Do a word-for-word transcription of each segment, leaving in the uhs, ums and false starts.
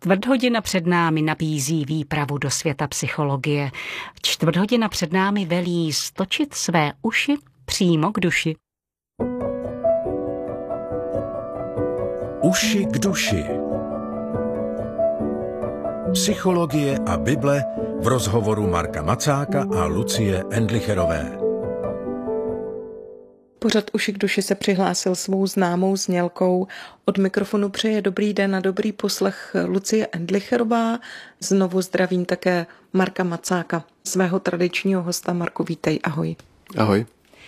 Čtvrthodina před námi nabízí výpravu do světa psychologie. Čtvrthodina před námi velí stočit své uši přímo k duši. Uši k duši. Psychologie a Bible v rozhovoru Marka Macáka a Lucie Endlicherové. Pořad Uši k duši se přihlásil svou známou znělkou. Od mikrofonu přeje dobrý den a dobrý poslech Lucie Endlicherová. Znovu zdravím také Marka Macáka, svého tradičního hosta. Marku, vítej, ahoj. Ahoj.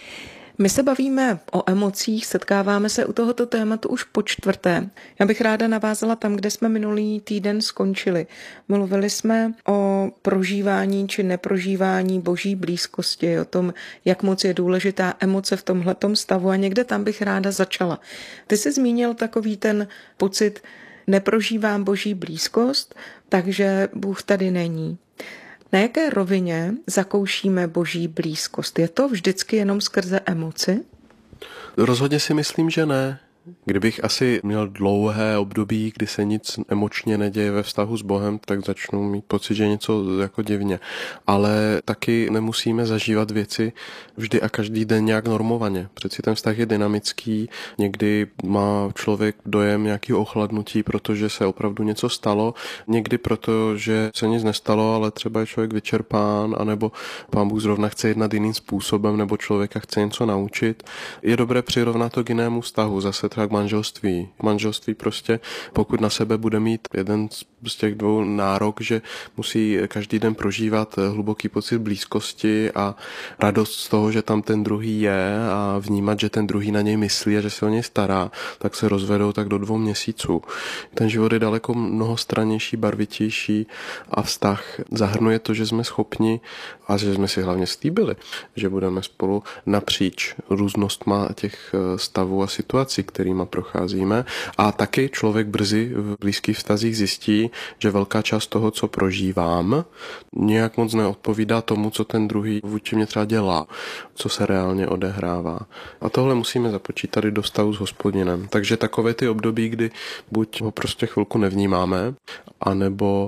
My se bavíme o emocích, setkáváme se u tohoto tématu už po čtvrté. Já bych ráda navázala tam, kde jsme minulý týden skončili. Mluvili jsme o prožívání či neprožívání boží blízkosti, o tom, jak moc je důležitá emoce v tomhletom stavu a někde tam bych ráda začala. Ty jsi zmínil takový ten pocit, neprožívám boží blízkost, takže Bůh tady není. Na jaké rovině zakoušíme boží blízkost? Je to vždycky jenom skrze emoci? Rozhodně si myslím, že ne. Kdybych asi měl dlouhé období, kdy se nic emočně neděje ve vztahu s Bohem, tak začnu mít pocit, že něco jako divně. Ale taky nemusíme zažívat věci vždy a každý den nějak normovaně. Přeci ten vztah je dynamický, někdy má člověk dojem nějakého ochladnutí, protože se opravdu něco stalo, někdy proto, že se nic nestalo, ale třeba je člověk vyčerpán, anebo Pán Bůh zrovna chce jednat jiným způsobem, nebo člověka chce něco naučit. Je dobré přirovnat to k jinému vztahu, zase třeba k manželství. Manželství prostě, pokud na sebe bude mít jeden z těch dvou nárok, že musí každý den prožívat hluboký pocit blízkosti a radost z toho, že tam ten druhý je a vnímat, že ten druhý na něj myslí a že se o něj stará, tak se rozvedou tak do dvou měsíců. Ten život je daleko mnohostrannější, barvitější a vztah zahrnuje to, že jsme schopni a že jsme si hlavně slíbili, že budeme spolu napříč různostma těch stavů a situací, kterýma procházíme. A taky člověk brzy v blízkých vztazích zjistí, že velká část toho, co prožívám, nějak moc neodpovídá tomu, co ten druhý vůči mě třeba dělá, co se reálně odehrává. A tohle musíme započítat i do vztahu s Hospodinem. Takže takové ty období, kdy buď ho prostě chvilku nevnímáme, anebo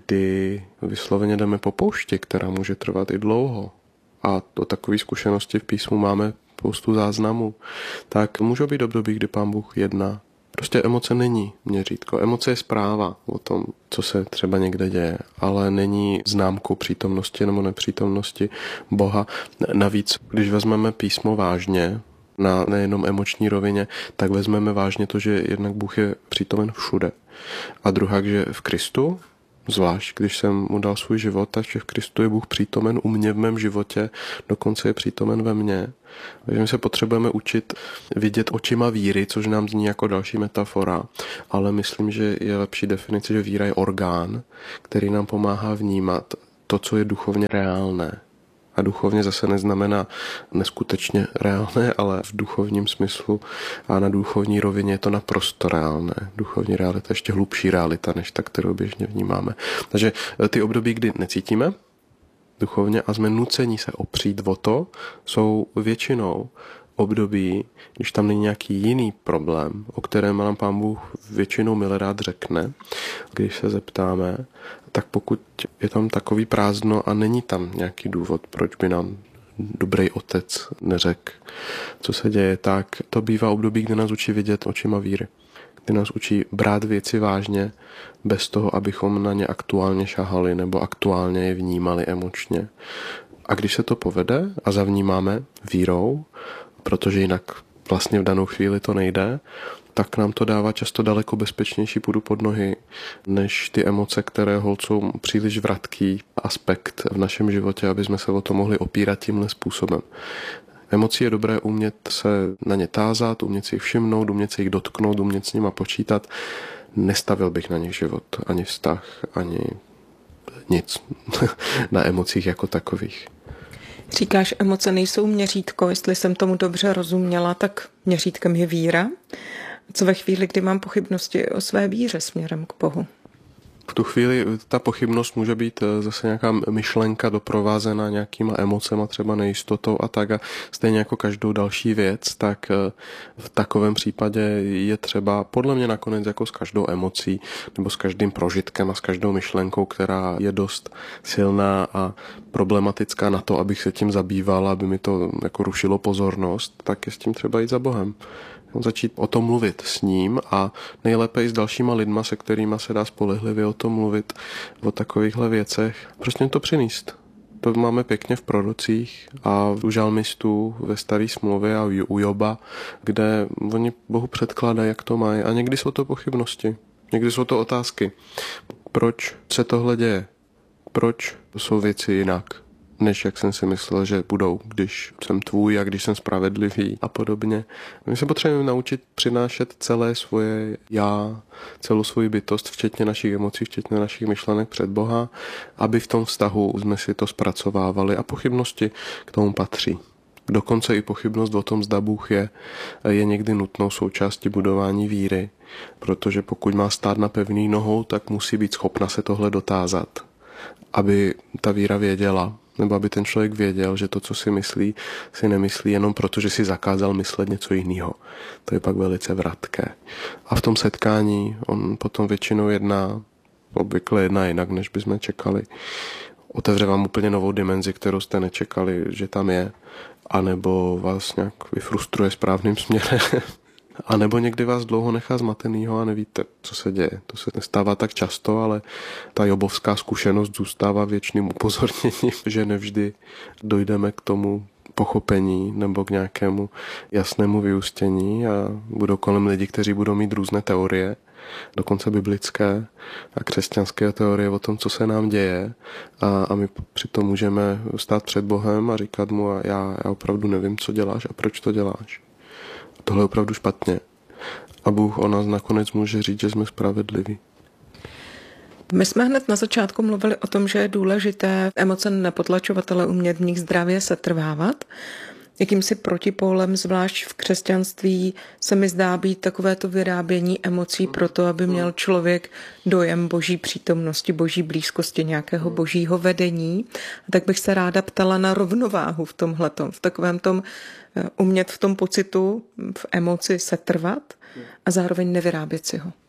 kdy vysloveně jdeme po poušti, která může trvat i dlouho. A do takové zkušenosti v písmu máme spoustu záznamů. Tak můžou být období, kdy Pán Bůh jedná. Prostě emoce není měřítko. Emoce je zpráva o tom, co se třeba někde děje, ale není známkou přítomnosti nebo nepřítomnosti Boha. Navíc, když vezmeme písmo vážně, na nejenom emoční rovině, tak vezmeme vážně to, že jednak Bůh je přítomen všude. A druhá, že v Kristu, zvlášť když jsem mu dal svůj život, takže v Kristu je Bůh přítomen u mě v mém životě, dokonce je přítomen ve mně. Takže my se potřebujeme učit vidět očima víry, což nám zní jako další metafora, ale myslím, že je lepší definice, že víra je orgán, který nám pomáhá vnímat to, co je duchovně reálné. A duchovně zase neznamená neskutečně reálné, ale v duchovním smyslu a na duchovní rovině je to naprosto reálné. Duchovní realita je ještě hlubší realita, než ta, kterou běžně vnímáme. Takže ty období, kdy necítíme duchovně a jsme nuceni se opřít o to, jsou většinou období, když tam není nějaký jiný problém, o kterém nám Pán Bůh většinou milerád řekne, když se zeptáme, tak pokud je tam takový prázdno a není tam nějaký důvod, proč by nám dobrý otec neřekl, co se děje, tak to bývá období, kdy nás učí vidět očima víry. Kdy nás učí brát věci vážně, bez toho, abychom na ně aktuálně šahali nebo aktuálně je vnímali emočně. A když se to povede a zavnímáme vírou, protože jinak vlastně v danou chvíli to nejde, tak nám to dává často daleko bezpečnější půdu pod nohy, než ty emoce, které holt jsou příliš vratký aspekt v našem životě, aby jsme se o to mohli opírat tímhle způsobem. Emocí je dobré umět se na ně tázat, umět si jich všimnout, umět se jich dotknout, umět s nima počítat. Nestavil bych na nich život, ani vztah, ani nic na emocích jako takových. Říkáš, emoce nejsou měřítko, jestli jsem tomu dobře rozuměla, tak měřítkem je víra. Co ve chvíli, kdy mám pochybnosti o své víře směrem k Bohu? V tu chvíli ta pochybnost může být zase nějaká myšlenka doprovázená nějakýma emocema, třeba nejistotou a tak. A stejně jako každou další věc, tak v takovém případě je třeba, podle mě nakonec jako s každou emocí, nebo s každým prožitkem a s každou myšlenkou, která je dost silná a problematická na to, abych se tím zabýval, aby mi to jako rušilo pozornost, tak je s tím třeba jít za Bohem. Začít o tom mluvit s ním a nejlépe i s dalšíma lidma, se kterými se dá spolehlivě o tom mluvit, o takovýchhle věcech. Prostě to přinést. To máme pěkně v prorocích a u žalmistů ve staré smlouvě a u Joba, kde oni Bohu předkládají, jak to mají. A někdy jsou to pochybnosti, někdy jsou to otázky. Proč se tohle děje? Proč jsou věci jinak, než jak jsem si myslel, že budou, když jsem tvůj a když jsem spravedlivý a podobně. My se potřebujeme naučit přinášet celé svoje já, celou svoji bytost, včetně našich emocí, včetně našich myšlenek před Boha, aby v tom vztahu jsme si to zpracovávali a pochybnosti k tomu patří. Dokonce i pochybnost o tom, zda Bůh je, je někdy nutnou součástí budování víry, protože pokud má stát na pevný nohou, tak musí být schopna se tohle dotázat, aby ta víra věděla, nebo aby ten člověk věděl, že to, co si myslí, si nemyslí jenom proto, že si zakázal myslet něco jiného. To je pak velice vratké. A v tom setkání on potom většinou jedná, obvykle jedná jinak, než bychom čekali. Otevře vám úplně novou dimenzi, kterou jste nečekali, že tam je, anebo vás nějak vyfrustruje správným směrem. A nebo někdy vás dlouho nechá zmatenýho a nevíte, co se děje. To se nestává tak často, ale ta jobovská zkušenost zůstává věčným upozorněním, že nevždy dojdeme k tomu pochopení nebo k nějakému jasnému vyústění a budou kolem lidi, kteří budou mít různé teorie, dokonce biblické a křesťanské teorie o tom, co se nám děje a, a my přitom můžeme stát před Bohem a říkat mu a já, já opravdu nevím, co děláš a proč to děláš. Tohle je opravdu špatně. A Bůh o nás nakonec může říct, že jsme spravedliví. My jsme hned na začátku mluvili o tom, že je důležité emoce nepotlačovat, ale umět v nich zdravě setrvávat. Jakýmsi protipólem, zvlášť v křesťanství, se mi zdá být takovéto vyrábění emocí proto, aby měl člověk dojem boží přítomnosti, boží blízkosti, nějakého božího vedení. A tak bych se ráda ptala na rovnováhu v tomhletom, v takovém tom umět v tom pocitu, v emoci setrvat a zároveň nevyrábět si ho.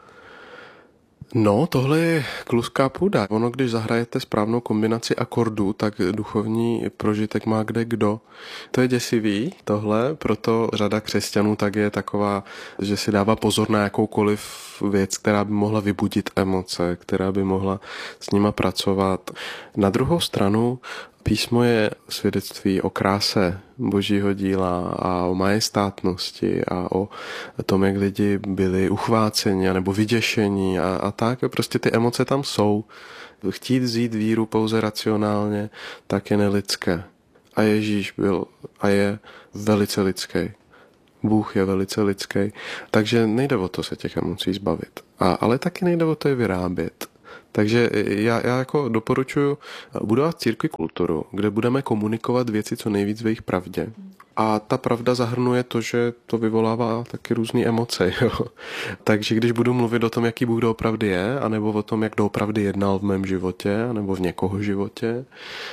No, tohle je kluská půda. Ono, když zahrajete správnou kombinaci akordů, tak duchovní prožitek má kde kdo. To je děsivý, tohle, proto řada křesťanů tak je taková, že si dává pozor na jakoukoliv věc, která by mohla vybudit emoce, která by mohla s nima pracovat. Na druhou stranu písmo je svědectví o kráse božího díla a o majestátnosti a o tom, jak lidi byli uchváceni nebo vyděšení a, a tak. Prostě ty emoce tam jsou. Chtít vzít víru pouze racionálně, tak je nelidské. A Ježíš byl a je velice lidský. Bůh je velice lidský. Takže nejde o to se těch emocí zbavit. A, ale taky nejde o to je vyrábět. Takže já, já jako doporučuji budovat církvi kulturu, kde budeme komunikovat věci co nejvíc v jejich pravdě. A ta pravda zahrnuje to, že to vyvolává taky různé emoce. Jo. Takže když budu mluvit o tom, jaký Bůh doopravdy je, anebo o tom, jak doopravdy jednal v mém životě, nebo v někoho životě,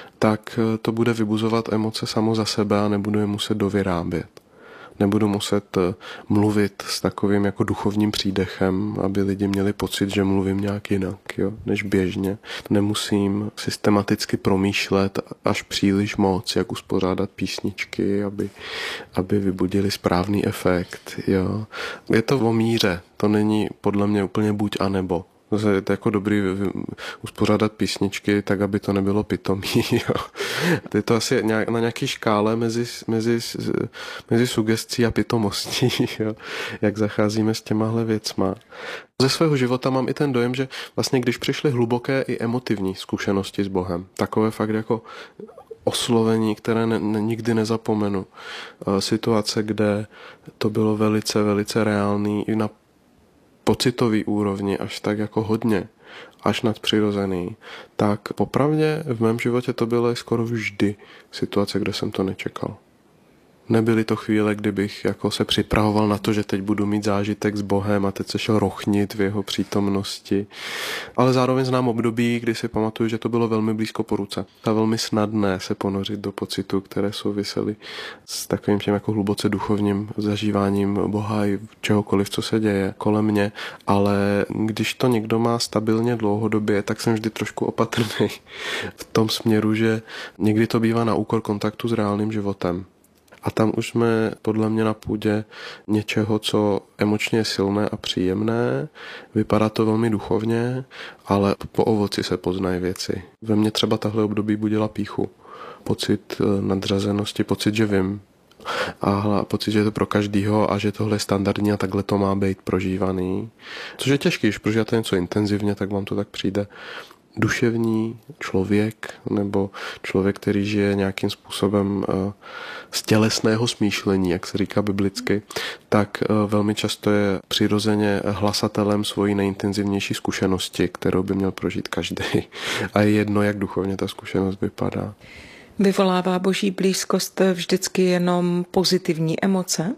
tak to bude vybuzovat emoce samo za sebe a nebudu je muset dovyrábět. Nebudu muset mluvit s takovým jako duchovním přídechem, aby lidi měli pocit, že mluvím nějak jinak, jo, než běžně. Nemusím systematicky promýšlet až příliš moc, jak uspořádat písničky, aby, aby vybudili správný efekt. Jo. Je to o míře, to není podle mě úplně buď a nebo. Je to jako dobrý uspořádat písničky tak, aby to nebylo pitomý. Jo. Je to asi na nějaké škále mezi, mezi, mezi sugestí a pitomostí, jo. Jak zacházíme s těmahle věcma. Ze svého života mám i ten dojem, že vlastně když přišly hluboké i emotivní zkušenosti s Bohem, takové fakt jako oslovení, které ne, ne, nikdy nezapomenu. Situace, kde to bylo velice, velice reálný i na pocitový úrovni, až tak jako hodně, až nadpřirozený, tak popravdě v mém životě to bylo skoro vždy situace, kde jsem to nečekal. Nebyly to chvíle, kdybych jako se připravoval na to, že teď budu mít zážitek s Bohem a teď se šel rochnit v jeho přítomnosti. Ale zároveň znám období, kdy si pamatuju, že to bylo velmi blízko po ruce. A velmi snadné se ponořit do pocitů, které souvisely s takovým tím jako hluboce duchovním zažíváním Boha i čehokoliv, co se děje kolem mě. Ale když to někdo má stabilně dlouhodobě, tak jsem vždy trošku opatrný v tom směru, že někdy to bývá na úkor kontaktu s reálným životem. A tam už jsme podle mě na půdě něčeho, co emočně je silné a příjemné. Vypadá to velmi duchovně, ale po ovoci se poznají věci. Ve mně třeba tahle období budila pýchu. Pocit nadřazenosti, pocit, že vím. A pocit, že je to pro každýho a že tohle je standardní a takhle to má být prožívaný. Což je těžký, když prožíváte něco intenzivně, tak vám to tak přijde. Duševní člověk nebo člověk, který žije nějakým způsobem z tělesného smýšlení, jak se říká biblicky, tak velmi často je přirozeně hlasatelem svojí nejintenzivnější zkušenosti, kterou by měl prožít každý. A je jedno, jak duchovně ta zkušenost vypadá. Vyvolává Boží blízkost vždycky jenom pozitivní emoce?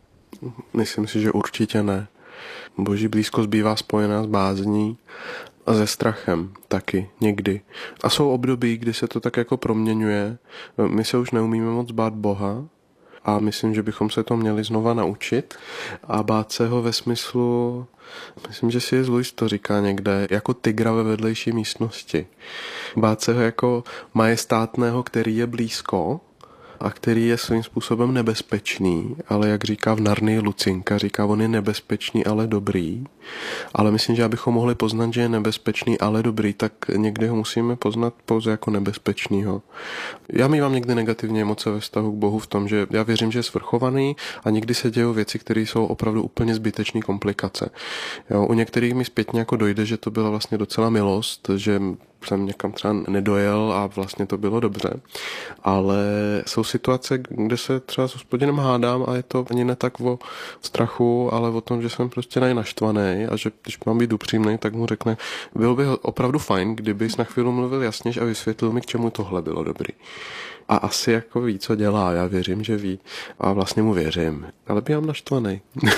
Myslím si, že určitě ne. Boží blízkost bývá spojená s bázní a se strachem taky někdy. A jsou období, kdy se to tak jako proměňuje. My se už neumíme moc bát Boha a myslím, že bychom se to měli znova naučit a bát se ho ve smyslu, myslím, že C S Lewis to říká někde, jako tygra ve vedlejší místnosti. Bát se ho jako majestátného, který je blízko a který je svým způsobem nebezpečný, ale jak říká v Narnii Lucinka, říká, on je nebezpečný, ale dobrý. Ale myslím, že abychom mohli poznat, že je nebezpečný, ale dobrý, tak někdy ho musíme poznat pouze jako nebezpečnýho. Já mívám někdy negativní emoce ve vztahu k Bohu v tom, že já věřím, že je svrchovaný a někdy se dějou věci, které jsou opravdu úplně zbytečné komplikace. Jo, u některých mi zpětně jako dojde, že to byla vlastně docela milost, že jsem někam třeba nedojel a vlastně to bylo dobře. Ale jsou situace, kde se třeba s Hospodinem hádám a je to ani ne tak o strachu, ale o tom, že jsem prostě naštvaný a že když mám být upřímný, tak mu řekne, bylo by opravdu fajn, kdybys na chvíli mluvil jasně a vysvětlil mi, k čemu tohle bylo dobrý. A asi jako ví, co dělá, já věřím, že ví a vlastně mu věřím, ale bývám naštvaný.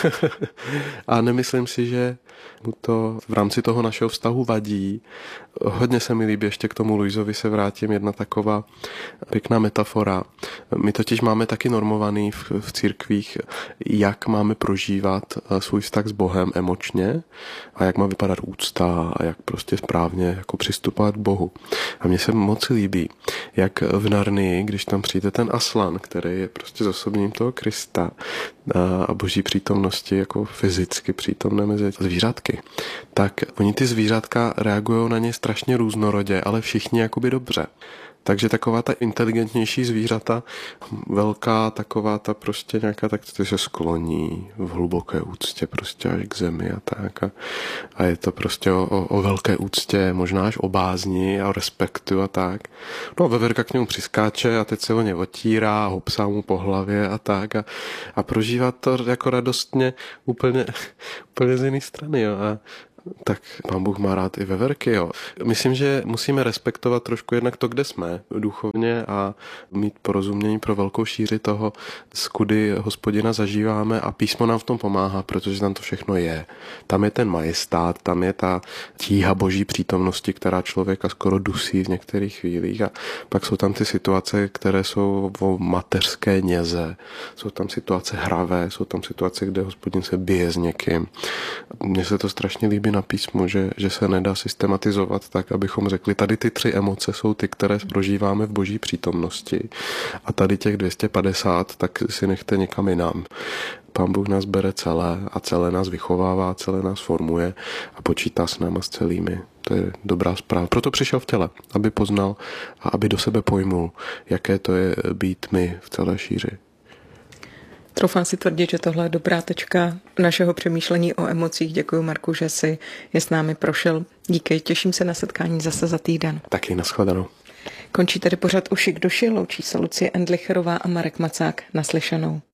A nemyslím si, že mu to v rámci toho našeho vztahu vadí. Hodně se mi líbí, ještě k tomu Luisovi se vrátím, jedna taková pěkná metafora. My totiž máme taky normovaný v, v církvích, jak máme prožívat svůj vztah s Bohem emočně a jak má vypadat úcta a jak prostě správně jako přistupovat k Bohu. A mně se moc líbí, jak v Narnii, když tam přijde ten Aslan, který je prostě zosobním toho Krista a Boží přítomnosti jako fyzicky přítomné mezi zvířatky, tak oni ty zvířatka reagují na ně strašně různorodě, ale všichni jakoby dobře. Takže taková ta inteligentnější zvířata, velká taková ta prostě nějaká, tak ty se skloní v hluboké úctě prostě až k zemi a tak. A, a je to prostě o, o, o velké úctě, možná až o bázni a o respektu a tak. No a veverka k němu přiskáče a teď se o ně otírá, hopsá mu po hlavě a tak. A, a prožívá to jako radostně úplně, úplně z jiné strany. Jo. A tak Pán Bůh má rád i veverky, jo. Myslím, že musíme respektovat trošku jednak to, kde jsme duchovně a mít porozumění pro velkou šíři toho, skudy Hospodina zažíváme a písmo nám v tom pomáhá, protože tam to všechno je. Tam je ten majestát, tam je ta tíha Boží přítomnosti, která člověka skoro dusí v některých chvílích a pak jsou tam ty situace, které jsou o mateřské něze, jsou tam situace hravé, jsou tam situace, kde Hospodin se bije s někým. Mně se to strašně líbí na písmu, že, že se nedá systematizovat tak, abychom řekli, tady ty tři emoce jsou ty, které prožíváme v Boží přítomnosti a tady těch dvě stě padesát, tak si nechte někam jinam. Pán Bůh nás bere celé a celé nás vychovává, celé nás formuje a počítá s náma s celými. To je dobrá zpráva. Proto přišel v těle, aby poznal a aby do sebe pojmul, jaké to je být my v celé šíři. Troufám si tvrdit, že tohle je dobrá tečka našeho přemýšlení o emocích. Děkuji, Marku, že jsi je s námi prošel. Díky, těším se na setkání zase za týden. Taky nashledanou. Končí tedy pořad Uši k duši, loučí se Lucie Endlicherová a Marek Macák. Naslyšenou.